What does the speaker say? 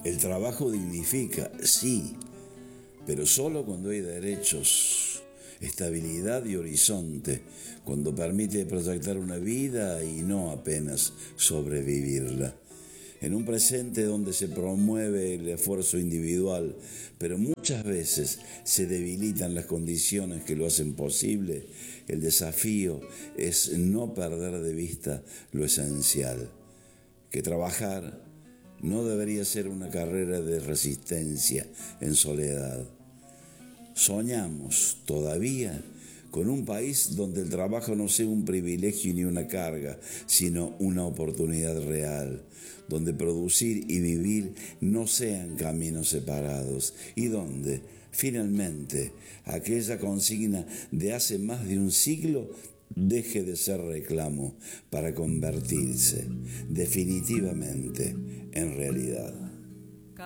El trabajo dignifica, sí, pero solo cuando hay derechos, estabilidad y horizonte, cuando permite proyectar una vida y no apenas sobrevivirla. En un presente donde se promueve el esfuerzo individual, pero muchas veces se debilitan las condiciones que lo hacen posible, el desafío es no perder de vista lo esencial, que trabajar no debería ser una carrera de resistencia en soledad. Soñamos todavía con un país donde el trabajo no sea un privilegio ni una carga, sino una oportunidad real, donde producir y vivir no sean caminos separados y donde, finalmente, aquella consigna de hace más de un siglo deje de ser reclamo para convertirse definitivamente en realidad.